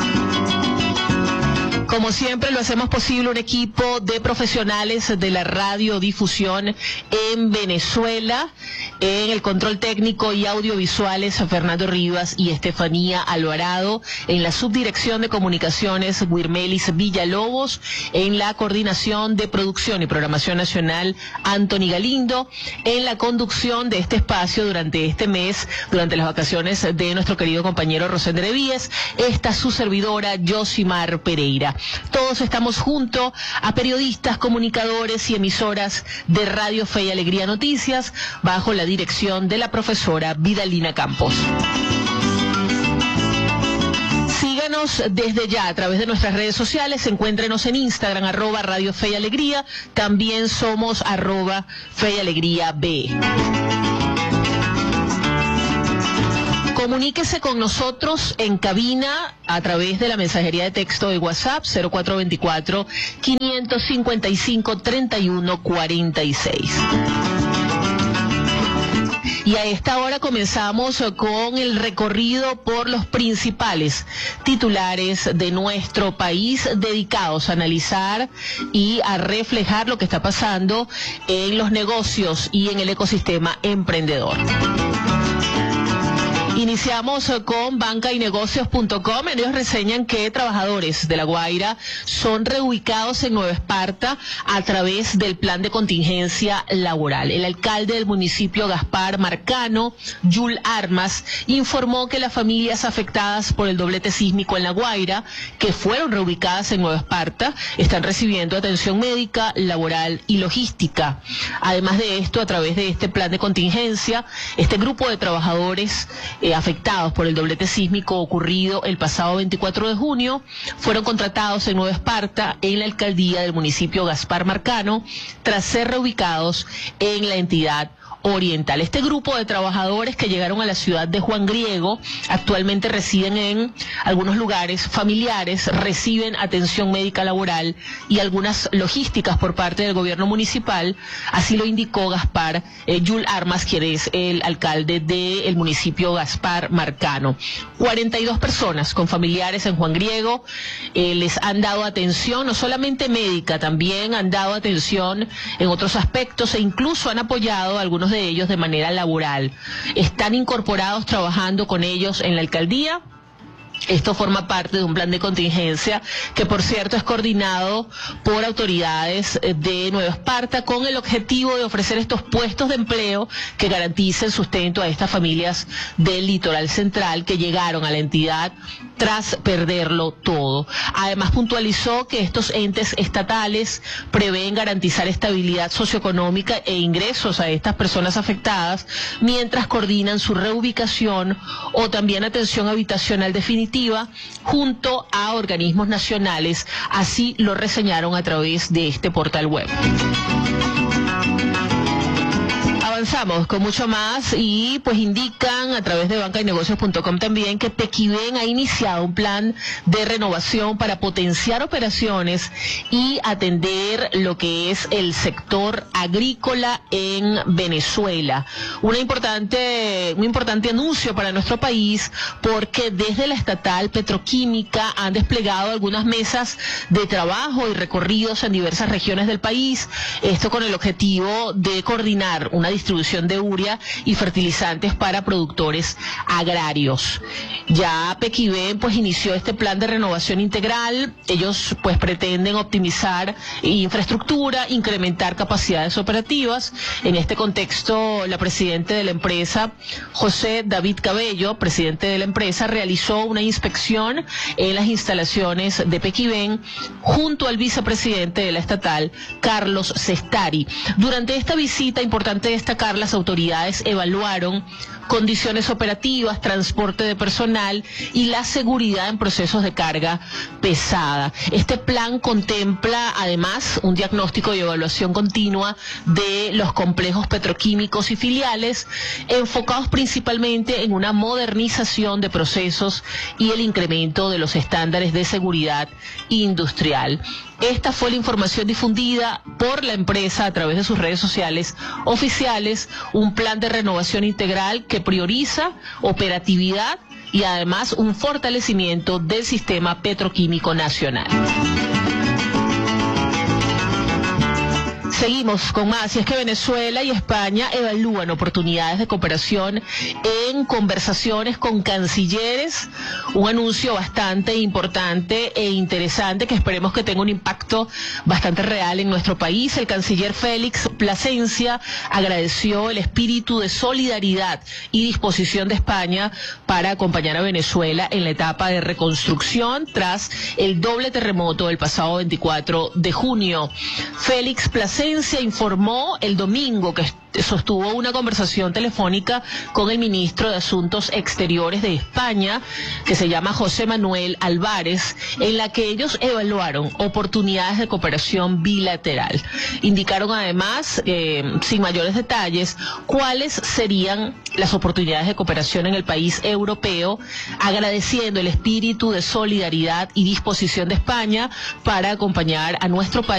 C: Como siempre lo hacemos posible un equipo de profesionales de la radiodifusión en Venezuela, en el control técnico y audiovisuales Fernando Rivas y Estefanía Alvarado, en la subdirección de comunicaciones Wirmelis Villalobos, en la coordinación de producción y programación nacional Anthony Galindo, en la conducción de este espacio durante este mes, durante las vacaciones de nuestro querido compañero Rosender Víez, esta su servidora Yosimar Pereira. Todos estamos junto a periodistas, comunicadores y emisoras de Radio Fe y Alegría Noticias bajo la dirección de la profesora Vidalina Campos. Siga Síganos desde ya a través de nuestras redes sociales, encuéntrenos en Instagram, arroba Radio Fe y Alegría, también somos arroba Fe y Alegría B. Comuníquese con nosotros en cabina a través de la mensajería de texto de WhatsApp cero cuatro dos cuatro, cinco cinco cinco, tres uno cuatro seis. Y a esta hora comenzamos con el recorrido por los principales titulares de nuestro país dedicados a analizar y a reflejar lo que está pasando en los negocios y en el ecosistema emprendedor. Iniciamos con banca y negocios punto com. Ellos reseñan que trabajadores de La Guaira son reubicados en Nueva Esparta a través del plan de contingencia laboral. El alcalde del municipio, Gaspar Marcano, Yul Armas, informó que las familias afectadas por el doblete sísmico en La Guaira, que fueron reubicadas en Nueva Esparta, están recibiendo atención médica, laboral y logística. Además de esto, a través de este plan de contingencia, este grupo de trabajadores Eh, afectados por el doblete sísmico ocurrido el pasado veinticuatro de junio, fueron contratados en Nueva Esparta en la alcaldía del municipio Gaspar Marcano, tras ser reubicados en la entidad oriental. Este grupo de trabajadores que llegaron a la ciudad de Juan Griego actualmente residen en algunos lugares familiares, reciben atención médica laboral y algunas logísticas por parte del gobierno municipal, así lo indicó Gaspar eh, Yul Armas, quien es el alcalde del municipio Gaspar Marcano. cuarenta y dos personas con familiares en Juan Griego eh, les han dado atención, no solamente médica, también han dado atención en otros aspectos e incluso han apoyado a algunos de ellos de manera laboral. Están incorporados trabajando con ellos en la alcaldía. Esto forma parte de un plan de contingencia que, por cierto, es coordinado por autoridades de Nueva Esparta con el objetivo de ofrecer estos puestos de empleo que garanticen sustento a estas familias del litoral central que llegaron a la entidad tras perderlo todo. Además, puntualizó que estos entes estatales prevén garantizar estabilidad socioeconómica e ingresos a estas personas afectadas mientras coordinan su reubicación o también atención habitacional definitiva junto a organismos nacionales, así lo reseñaron a través de este portal web. Avanzamos con mucho más y pues indican a través de banca y negocios punto com también que Pequiven ha iniciado un plan de renovación para potenciar operaciones y atender lo que es el sector agrícola en Venezuela. Una importante, un importante anuncio para nuestro país porque desde la estatal petroquímica han desplegado algunas mesas de trabajo y recorridos en diversas regiones del país, esto con el objetivo de coordinar una distribución de urea y fertilizantes para productores agrarios. Ya Pequiven pues inició este plan de renovación integral. Ellos pues pretenden optimizar infraestructura, incrementar capacidades operativas. En este contexto, la presidenta de la empresa, José David Cabello, presidente de la empresa, realizó una inspección en las instalaciones de Pequiven junto al vicepresidente de la estatal, Carlos Cestari. Durante esta visita, importante destacar, las autoridades evaluaron condiciones operativas, transporte de personal y la seguridad en procesos de carga pesada. Este plan contempla además un diagnóstico y evaluación continua de los complejos petroquímicos y filiales, enfocados principalmente en una modernización de procesos y el incremento de los estándares de seguridad industrial. Esta fue la información difundida por la empresa a través de sus redes sociales oficiales, un plan de renovación integral que prioriza operatividad y además un fortalecimiento del sistema petroquímico nacional. Seguimos con más, y es que Venezuela y España evalúan oportunidades de cooperación en conversaciones con cancilleres, un anuncio bastante importante e interesante que esperemos que tenga un impacto bastante real en nuestro país. El canciller Félix Plasencia agradeció el espíritu de solidaridad y disposición de España para acompañar a Venezuela en la etapa de reconstrucción tras el doble terremoto del pasado veinticuatro de junio. Félix Plasencia presidencia informó el domingo que sostuvo una conversación telefónica con el ministro de Asuntos Exteriores de España, que se llama José Manuel Álvarez, en la que ellos evaluaron oportunidades de cooperación bilateral. Indicaron además, eh, sin mayores detalles, cuáles serían las oportunidades de cooperación en el país europeo, agradeciendo el espíritu de solidaridad y disposición de España para acompañar a nuestro país